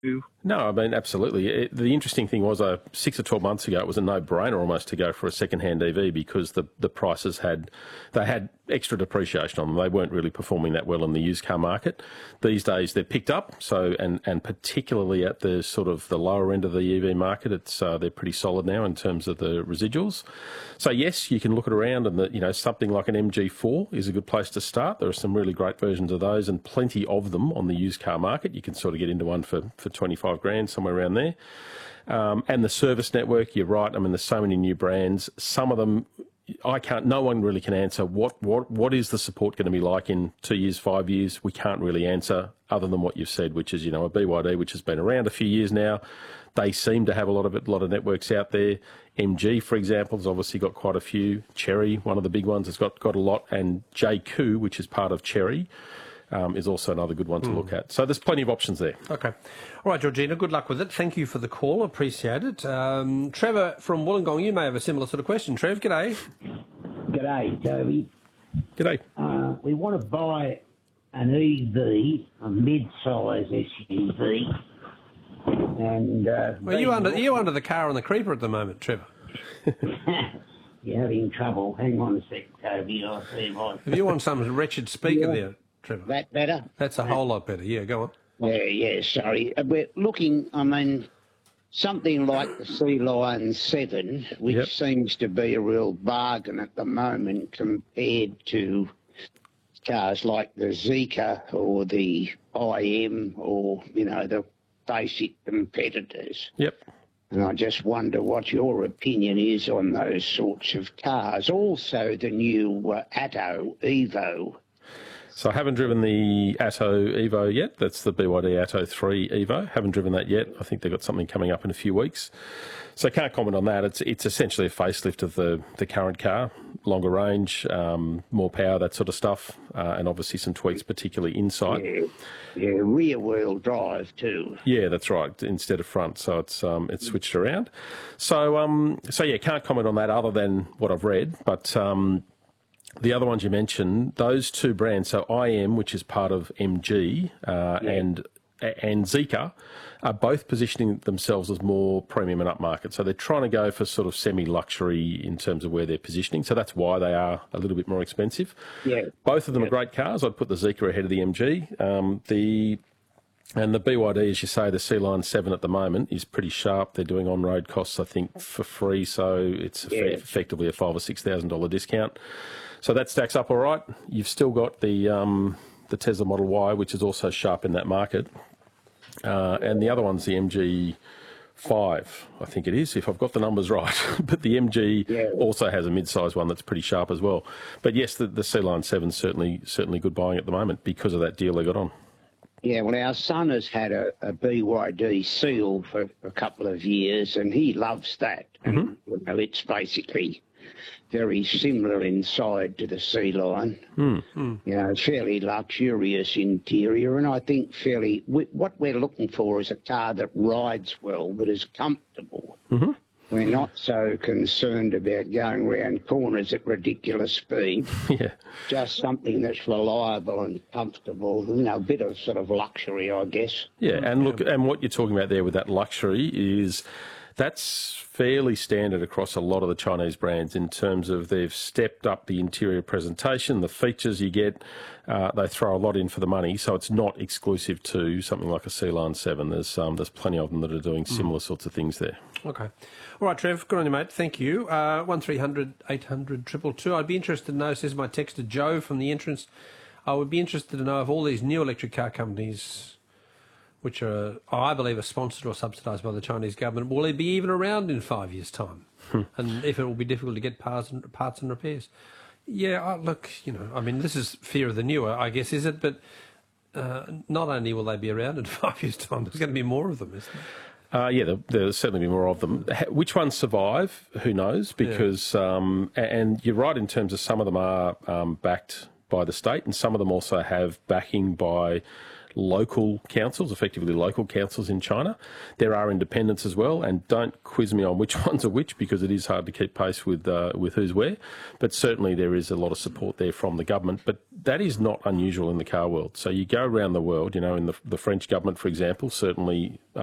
No, I mean, absolutely. The interesting thing was 6 or 12 months ago, it was a no-brainer almost to go for a second-hand EV because the prices had extra depreciation on them. They weren't really performing that well in the used car market. These days, they're picked up. So, and particularly at the sort of the lower end of the EV market, they're pretty solid now in terms of the residuals. So yes, you can look it around, and something like an MG4 is a good place to start. There are some really great versions of those, and plenty of them on the used car market. You can sort of get into one for 25 grand, somewhere around there. And the service network, you're right. I mean, there's so many new brands. Some of them, no one really can answer what is the support going to be like in 2 years, 5 years. We can't really answer other than what you've said, which is, a BYD, which has been around a few years now. They seem to have a lot of networks out there. MG, for example, has obviously got quite a few. Chery, one of the big ones, has got a lot. And JQ, which is part of Chery, is also another good one to look at. So there's plenty of options there. Okay. All right, Georgina, good luck with it. Thank you for the call. Appreciate it. Trevor from Wollongong, you may have a similar sort of question. Trev, g'day. G'day, Toby. G'day. We want to buy an EV, a mid-size SUV. And are you under the car and the creeper at the moment, Trevor? You're having trouble. Hang on a sec, Toby. I'll see if I... If you want some wretched speaker there, Trevor. That better? That's a whole lot better. Yeah, go on. Yeah, sorry. We're looking, something like the Sea Lion 7, which seems to be a real bargain at the moment compared to cars like the Zeekr or the IM or, the basic competitors. Yep. And I just wonder what your opinion is on those sorts of cars. Also, the new Atto Evo. So I haven't driven the Atto Evo yet. That's the BYD Atto 3 Evo. Haven't driven that yet. I think they've got something coming up in a few weeks. So I can't comment on that. It's essentially a facelift of the current car. Longer range, more power, that sort of stuff, and obviously some tweaks, particularly inside. Yeah, rear-wheel drive too. Yeah, that's right, instead of front. So it's switched around. So yeah, can't comment on that other than what I've read. But the other ones you mentioned, those two brands, so IM, which is part of MG, and Zeekr, are both positioning themselves as more premium and upmarket. So they're trying to go for sort of semi-luxury in terms of where they're positioning. So that's why they are a little bit more expensive. Yeah. Both of them are great cars. I'd put the Zeekr ahead of the MG. And the BYD, as you say, the Sea Lion 7 at the moment is pretty sharp. They're doing on-road costs, I think, for free. So it's effectively a $5,000 or $6,000 discount. So that stacks up all right. You've still got the Tesla Model Y, which is also sharp in that market. And the other one's the MG5, I think it is, if I've got the numbers right. But the MG also has a mid-size one that's pretty sharp as well. But yes, the Sea Lion 7 is certainly good buying at the moment because of that deal they got on. Yeah, well, our son has had a BYD Seal for a couple of years, and he loves that. And it's basically very similar inside to the Sea Lion. Fairly luxurious interior, and I think what we're looking for is a car that rides well, but is comfortable. We're not so concerned about going around corners at ridiculous speed. Just something that's reliable and comfortable, a bit of sort of luxury, I guess. Yeah, and look, and what you're talking about there with that luxury is that's fairly standard across a lot of the Chinese brands in terms of they've stepped up the interior presentation, the features you get. They throw a lot in for the money, so it's not exclusive to something like a Sea Lion 7. There's plenty of them that are doing similar sorts of things there. Okay. All right, Trev, good on you, mate. Thank you. 1300 800 222. I'd be interested to know, says my texter Joe from the entrance, I would be interested to know if all these new electric car companies, which are, I believe, are sponsored or subsidised by the Chinese government, will they be even around in 5 years' time? And if it will be difficult to get parts and repairs. Yeah, look, this is fear of the newer, I guess, is it? But not only will they be around in 5 years' time, there's going to be more of them, isn't there? Yeah, there'll certainly be more of them. Which ones survive, who knows? Because, and you're right in terms of some of them are backed by the state, and some of them also have backing by local councils, effectively local councils in China. There are independents as well, and don't quiz me on which ones are which, because it is hard to keep pace with who's where. But certainly there is a lot of support there from the government. But that is not unusual in the car world. So you go around the world, in the French government, for example, certainly